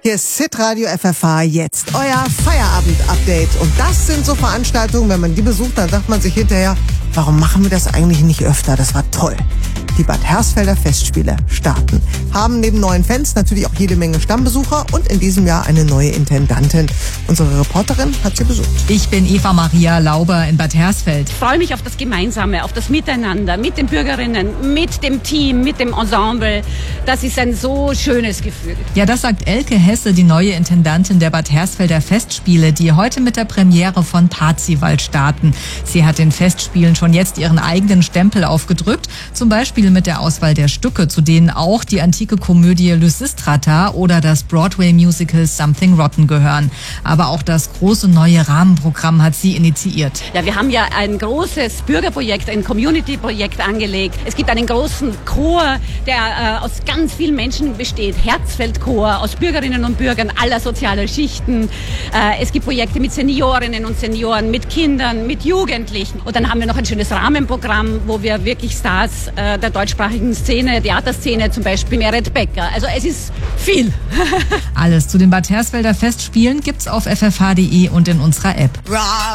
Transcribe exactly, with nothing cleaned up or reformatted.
Hier ist Hitradio F F H jetzt, euer Feierabend-Update. Und das sind so Veranstaltungen, wenn man die besucht, dann sagt man sich hinterher, warum machen wir das eigentlich nicht öfter? Das war toll. Die Bad Hersfelder Festspiele starten. Haben neben neuen Fans natürlich auch jede Menge Stammbesucher und in diesem Jahr eine neue Intendantin. Unsere Reporterin hat sie besucht. Ich bin Eva Maria Lauber in Bad Hersfeld. Ich freue mich auf das Gemeinsame, auf das Miteinander, mit den Bürgerinnen, mit dem Team, mit dem Ensemble. Das ist ein so schönes Gefühl. Ja, das sagt Elke Hesse, die neue Intendantin der Bad Hersfelder Festspiele, die heute mit der Premiere von Parzival starten. Sie hat den Festspielen schon jetzt ihren eigenen Stempel aufgedrückt, zum Beispiel mit der Auswahl der Stücke, zu denen auch die antike Komödie Lysistrata oder das Broadway-Musical Something Rotten gehören. Aber auch das große neue Rahmenprogramm hat sie initiiert. Ja, wir haben ja ein großes Bürgerprojekt, ein Community-Projekt angelegt. Es gibt einen großen Chor, der äh, aus ganz vielen Menschen besteht. Herzfeldchor, aus Bürgerinnen und Bürgern aller sozialer Schichten. Äh, es gibt Projekte mit Seniorinnen und Senioren, mit Kindern, mit Jugendlichen. Und dann haben wir noch ein schönes Rahmenprogramm, wo wir wirklich Stars äh, der deutschsprachigen Szene, Theaterszene, zum Beispiel Meret Becker. Also es ist viel. Alles zu den Bad Hersfelder Festspielen gibt's auf f f h punkt d e und in unserer App.